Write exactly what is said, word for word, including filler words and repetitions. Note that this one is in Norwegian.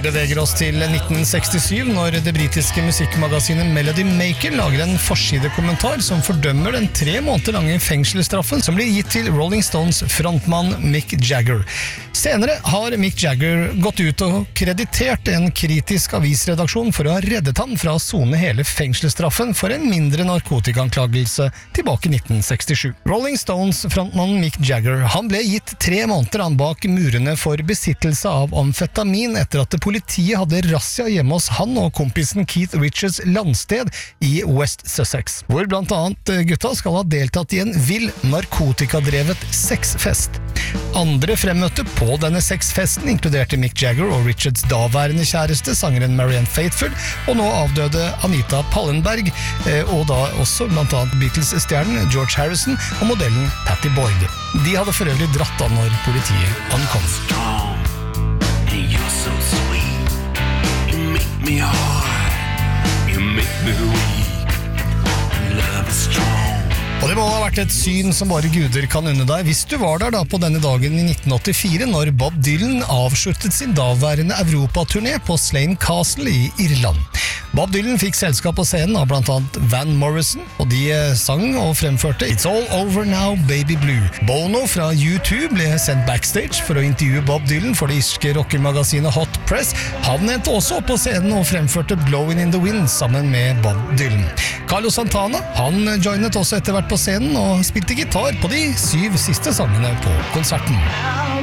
beveger oss til nitten sekstisju, når det britiske musikkmagasinet Melody Maker lager en forsidekommentar som fordømmer den tre måneder lange fengselsstraffen som blir gitt til Rolling Stones frontmann Mick Jagger. Senere har Mick Jagger gått ut og kreditert en kritisk avisredaksjon for å ha reddet han fra å sone hele fengselsstraffen for en mindre narkotikaanklagelse tilbake i nitten sekstisju. Rolling Stones frontmann Mick Jagger, han ble gitt tre måneder han bak murene for besittelse av amfetamin etter at politiet hadde razzia hjemme hos han og kompisen Keith Richards landsted i West Sussex, hvor blant annet gutta skal ha deltatt i en vill narkotikadrevet sexfest. Andre fremmøtte på denne sexfesten inkluderte Mick Jagger og Richards daværende kjæreste, sangeren Marianne Faithfull, og nå avdøde Anita Pallenberg, og da også blant annet Beatles-stjernen George Harrison og modellen Patty Boyd. De hadde for øvrig dratt da når politiet ankom. You're so sweet, you make me hard, you make me weak, love is strong. Og det må ha vært et syn som bare guder kan unne deg hvis du var der da på denne dagen i nitten åttifire når Bob Dylan avsluttet sin daværende Europaturné på Slane Castle i Irland. Bob Dylan fikk selskap på scenen av blant annet Van Morrison, og de sang og fremførte It's All Over Now, Baby Blue. Bono fra U to ble sendt backstage for å intervjue Bob Dylan for det irske rockermagasinet Hot Press. Han endte også opp på scenen og fremførte Blowing in the Wind sammen med Bob Dylan. Carlos Santana, han joinet også etter hvert på scenen og spilte gitar på de syv siste sangene på konserten.